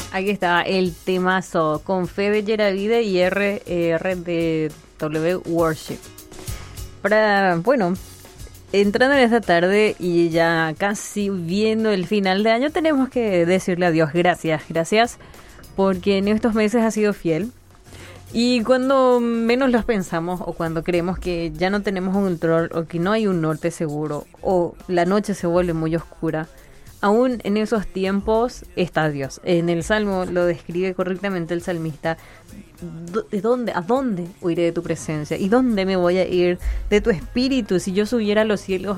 Aquí está el temazo con Fede Yeravide y R de W Worship. Bueno, entrando en esta tarde y ya casi viendo el final de año, tenemos que decirle a Dios gracias, porque en estos meses ha sido fiel. Y cuando menos los pensamos o cuando creemos que ya no tenemos un control o que no hay un norte seguro o la noche se vuelve muy oscura, aún en esos tiempos está Dios. En el Salmo lo describe correctamente el salmista. ¿De dónde? ¿A dónde huiré de tu presencia? ¿Y dónde me voy a ir de tu espíritu? Si yo subiera a los cielos,